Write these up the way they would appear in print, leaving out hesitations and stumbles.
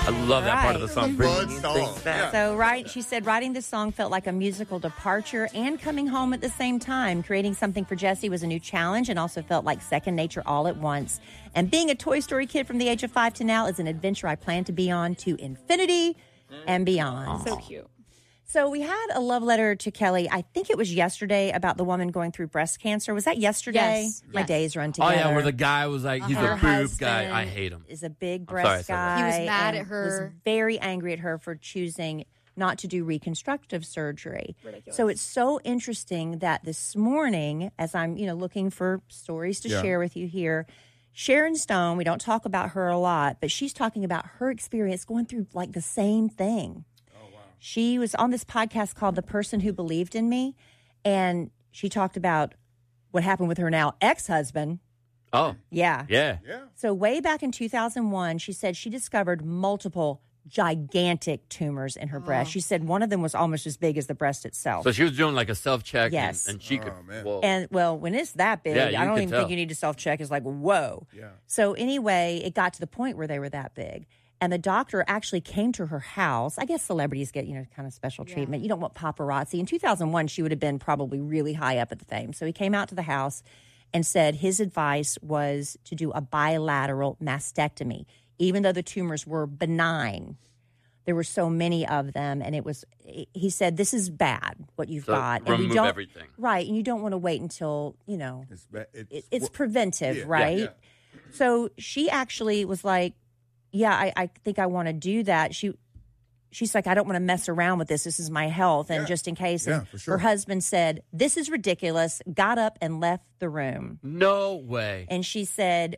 I love that part of the Right. song. It's a fun Bringing song. things back. So, she said writing this song felt like a musical departure and coming home at the same time. Creating something for Jessie was a new challenge and also felt like second nature all at once. And being a Toy Story kid from the age of 5 to now is an adventure I plan to be on to infinity and beyond. So cute. So we had a love letter to Kelly. I think it was yesterday about the woman going through breast cancer. Was that yesterday? Yes. My Yes. days run Oh, together. yeah, where the guy was like, he's Her a boob guy. husband I hate him. Is a big sorry, breast I said that. guy. He was mad and at her. Was very angry at her for choosing not to do reconstructive surgery. Ridiculous. So it's so interesting that this morning, as I'm looking for stories to share with you here, Sharon Stone. We don't talk about her a lot, but she's talking about her experience going through like the same thing. She was on this podcast called The Person Who Believed in Me, and she talked about what happened with her now ex-husband. Oh, Yeah. yeah. So way back in 2001, she said she discovered multiple gigantic tumors in her breast. She said one of them was almost as big as the breast itself. So she was doing like a self-check. Yes. And she could. man. Whoa. And well, when it's that big, Yeah, you I don't could even tell. think you need to self-check. It's like, whoa. Yeah. So anyway, it got to the point where they were that big. And the doctor actually came to her house. I guess celebrities get, kind of special treatment. You don't want paparazzi. In 2001, she would have been probably really high up at the fame. So he came out to the house and said his advice was to do a bilateral mastectomy, even though the tumors were benign. There were so many of them, and he said, this is bad, what you've So got. And remove we don't, everything. Right, and you don't want to wait until, it's preventive, yeah, right? yeah. So she actually was like, yeah, I think I want to do that. She's like, I don't want to mess around with this. This is my health, and just in case. Yeah, And for sure. her husband said, this is ridiculous, got up and left the room. No way. And she said,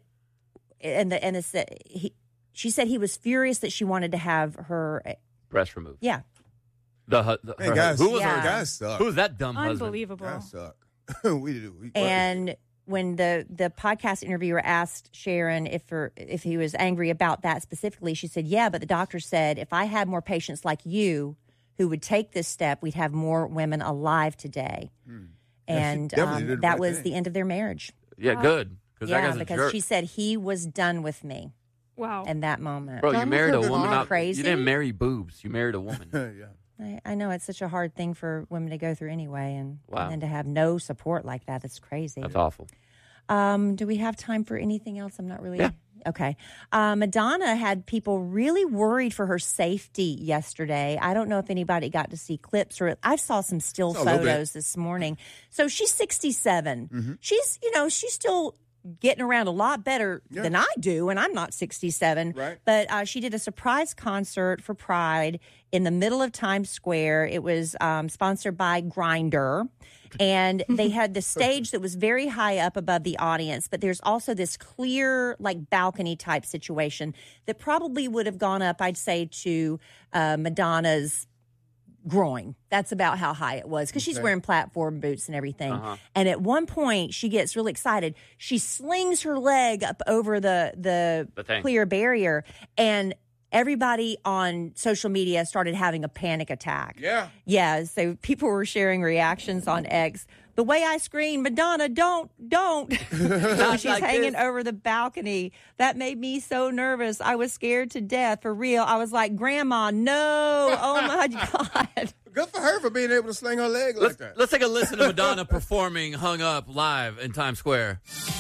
she said he was furious that she wanted to have her, Breast removed. yeah. Her guys, who was Yeah. her? guys suck. Who was that dumb husband? Unbelievable. Guys suck. we do. And when the podcast interviewer asked Sharon if he was angry about that specifically, she said, yeah, but the doctor said, if I had more patients like you who would take this step, we'd have more women alive today. And definitely did the that right was thing. the end of their marriage. Yeah, good. Because that Yeah, guy's a because jerk. she said he was done with me Wow. in that moment. Bro, you Done married a with her? woman. Isn't that crazy? You didn't marry boobs. You married a woman. yeah. I know it's such a hard thing for women to go through anyway, and Wow. then to have no support like that, that's crazy. That's awful. Do we have time for anything else? I'm not really. Yeah. Okay. Madonna had people really worried for her safety yesterday. I don't know if anybody got to see clips or I saw some still Saw a little bit. photos this morning. So she's 67. She's, she's still getting around a lot better than I do, and I'm not 67. Right. But she did a surprise concert for Pride in the middle of Times Square. It was sponsored by Grindr. And they had the stage that was very high up above the audience, but there's also this clear, like, balcony type situation that probably would have gone up, I'd say, to Madonna's groin. That's about how high it was because she's wearing platform boots and everything. And at one point, she gets really excited. She slings her leg up over the thing. clear barrier, and everybody on social media started having a panic attack. Yeah. Yeah, so people were sharing reactions on X. The way I screamed, Madonna, don't. So she's like hanging this. over the balcony. That made me so nervous. I was scared to death, for real. I was like, Grandma, no. Oh, my God. Good for her for being able to sling her leg like that. Let's take a listen to Madonna performing Hung Up live in Times Square.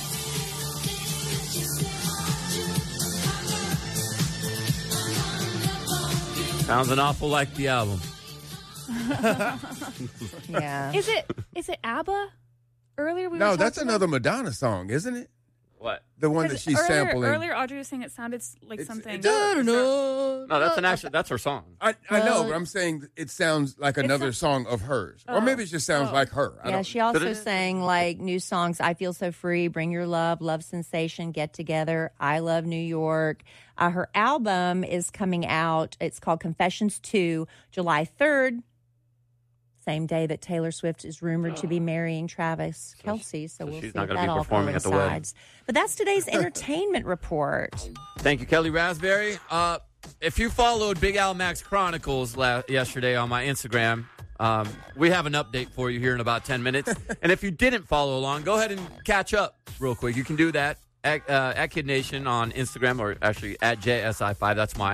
Sounds an awful like the album. Yeah. Is it ABBA? Earlier we were No, talking that's about- another Madonna song, isn't it? What? The one that Because she's sampling. Earlier, Audrey was saying it sounded like It's- something. it does. No, that's her song. I know, but I'm saying it sounds like another song of hers. Or maybe it just sounds like her. I Yeah, don't, she also sang like new songs. I Feel So Free, Bring Your Love, Love Sensation, Get Together, I Love New York. Her album is coming out. It's called Confessions 2, July 3rd. Same day that Taylor Swift is rumored to be marrying Travis Kelce. So we'll she's see not if gonna that be all performing at the wedding. coincides. But that's today's entertainment report. Thank you, Kelly Raspberry. If you followed Big Al Max Chronicles yesterday on my Instagram, we have an update for you here in about 10 minutes. And if you didn't follow along, go ahead and catch up real quick. You can do that at Kid Nation on Instagram, or actually at JSI5. That's mine.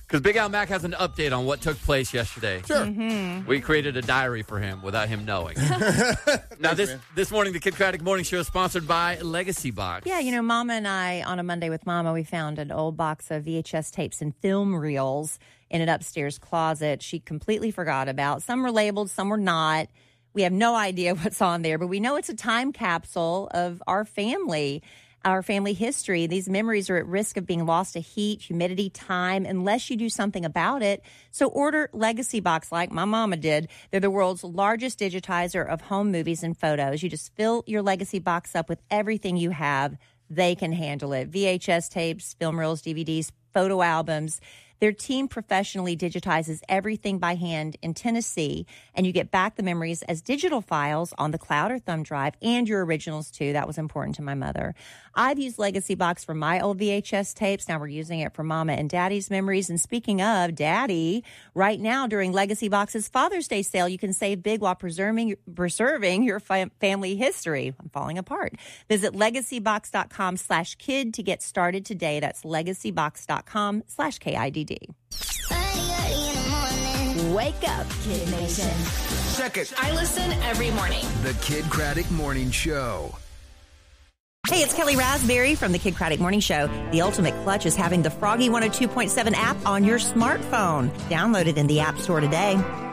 Because Big Al Mac has an update on what took place yesterday. Sure. We created a diary for him without him knowing. Now, this morning, the Kid Craddock Morning Show is sponsored by Legacy Box. Yeah, you know, Mama and I, on a Monday with Mama, we found an old box of VHS tapes and film reels in an upstairs closet she completely forgot about. Some were labeled, some were not. We have no idea what's on there, but we know it's a time capsule of our family history. These memories are at risk of being lost to heat, humidity, time, unless you do something about it. So order Legacy Box like my mama did. They're the world's largest digitizer of home movies and photos. You just fill your Legacy Box up with everything you have. They can handle it. VHS tapes, film reels, DVDs, photo albums. Their team professionally digitizes everything by hand in Tennessee, and you get back the memories as digital files on the cloud or thumb drive, and your originals, too. That was important to my mother. I've used Legacy Box for my old VHS tapes. Now we're using it for Mama and Daddy's memories. And speaking of Daddy, right now during Legacy Box's Father's Day sale, you can save big while preserving your family history. I'm falling apart. Visit legacybox.com/kid to get started today. That's legacybox.com/KIDD. Wake up, Kid Nation. Check it. I listen every morning. The Kid Craddock Morning Show. Hey, it's Kelly Raspberry from the Kid Craddock Morning Show. The ultimate clutch is having the Froggy 102.7 app on your smartphone. Download it in the App Store today.